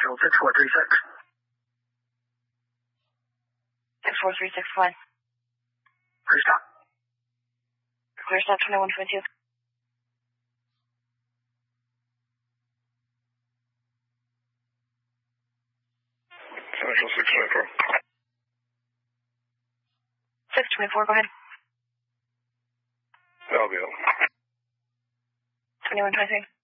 Potential 6436. 6436, fine. Clear stop. Clear stop 2122. Potential 624. 624, go ahead. LBL. 2123.